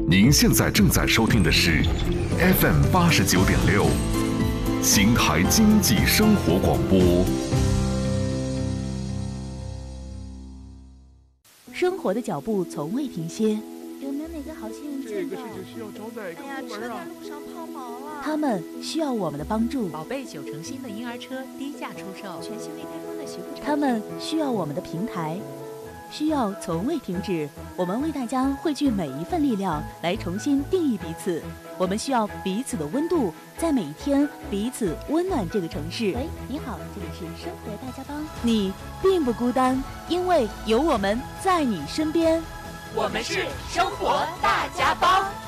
您现在正在收听的是 FM89.6邢台经济生活广播。 生活的脚步从未停歇， 有没有哪个好心人这个事情需要找哪个部门啊？ 路上抛锚了。 他们需要我们的帮助。 宝贝9成新的婴儿车低价出售， 全新未开封的洗护产品。 他们需要我们的平台，需要从未停止。我们为大家汇聚每一份力量，来重新定义彼此。我们需要彼此的温度，在每一天彼此温暖这个城市。 喂，你好，这里是生活大家帮。 你并不孤单，因为有我们在你身边。 我们是生活大家帮。